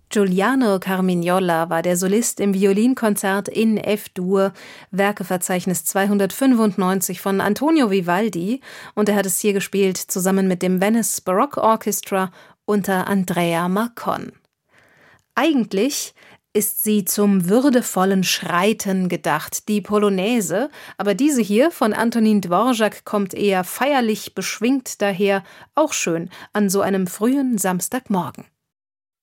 Giuliano Carmignola war der Solist im Violinkonzert in F-Dur, Werkeverzeichnis 295 von Antonio Vivaldi, und er hat es hier gespielt zusammen mit dem Venice Baroque Orchestra unter Andrea Marcon. Eigentlich ist sie zum würdevollen Schreiten gedacht, die Polonaise, aber diese hier von Antonin Dvorak kommt eher feierlich beschwingt daher, auch schön an so einem frühen Samstagmorgen.